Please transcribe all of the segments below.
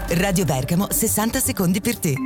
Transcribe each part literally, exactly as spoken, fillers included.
Radio Bergamo, sessanta secondi per te.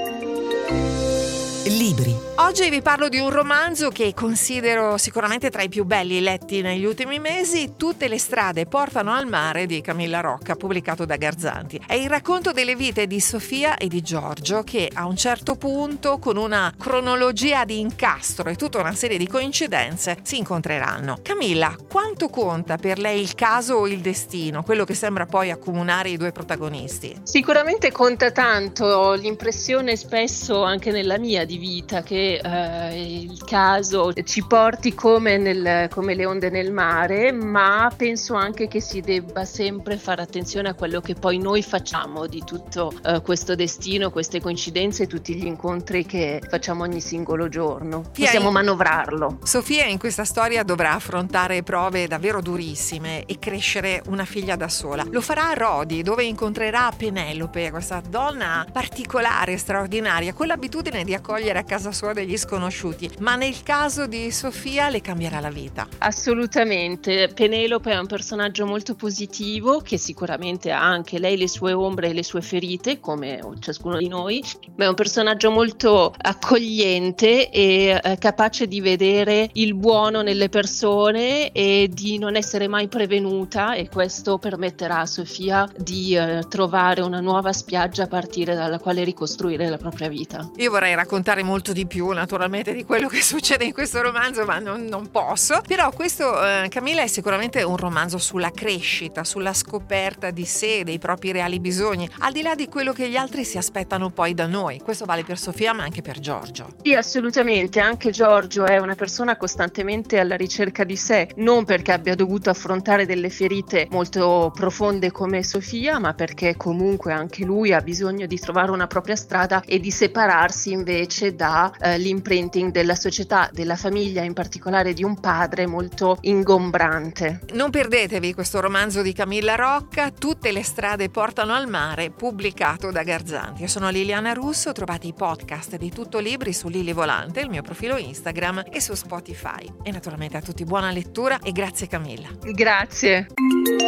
Libri. Oggi vi parlo di un romanzo che considero sicuramente tra i più belli letti negli ultimi mesi, Tutte le strade portano al mare di Camilla Rocca, pubblicato da Garzanti. È il racconto delle vite di Sofia e di Giorgio che a un certo punto, con una cronologia di incastro e tutta una serie di coincidenze, si incontreranno. Camilla, quanto conta per lei il caso o il destino, quello che sembra poi accomunare i due protagonisti? Sicuramente conta tanto. Ho l'impressione spesso anche nella mia di vita che eh, il caso ci porti come, nel, come le onde nel mare, ma penso anche che si debba sempre fare attenzione a quello che poi noi facciamo di tutto eh, questo destino, queste coincidenze e tutti gli incontri che facciamo ogni singolo giorno. Possiamo in... manovrarlo. Sofia in questa storia dovrà affrontare prove davvero durissime e crescere una figlia da sola. Lo farà a Rodi, dove incontrerà Penelope, questa donna particolare, straordinaria, con l'abitudine di accogliere a casa sua degli sconosciuti, ma nel caso di Sofia le cambierà la vita. Assolutamente. Penelope è un personaggio molto positivo che sicuramente ha anche lei le sue ombre e le sue ferite come ciascuno di noi, ma è un personaggio molto accogliente e eh, capace di vedere il buono nelle persone e di non essere mai prevenuta, e questo permetterà a Sofia di eh, trovare una nuova spiaggia a partire dalla quale ricostruire la propria vita. Io vorrei raccontare molto di più naturalmente di quello che succede in questo romanzo, ma non, non posso. Però questo eh, Camilla è sicuramente un romanzo sulla crescita, sulla scoperta di sé, dei propri reali bisogni, al di là di quello che gli altri si aspettano poi da noi. Questo vale per Sofia ma anche per Giorgio. Sì, assolutamente. Anche Giorgio è una persona costantemente alla ricerca di sé, non perché abbia dovuto affrontare delle ferite molto profonde come Sofia, ma perché comunque anche lui ha bisogno di trovare una propria strada e di separarsi invece da eh, l'imprinting della società, della famiglia, in particolare di un padre molto ingombrante. Non perdetevi questo romanzo di Camilla Rocca, Tutte le strade portano al mare, pubblicato da Garzanti. Io sono Liliana Russo, trovate i podcast di Tutto Libri su Lili Volante, il mio profilo Instagram, e su Spotify. E naturalmente a tutti buona lettura e grazie Camilla. Grazie.